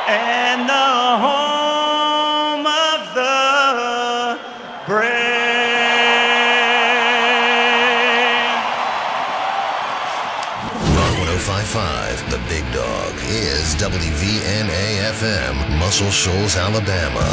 and the home of the brave. Rock 105.5, The Big Dog, is WVNA-FM, Muscle Shoals, Alabama.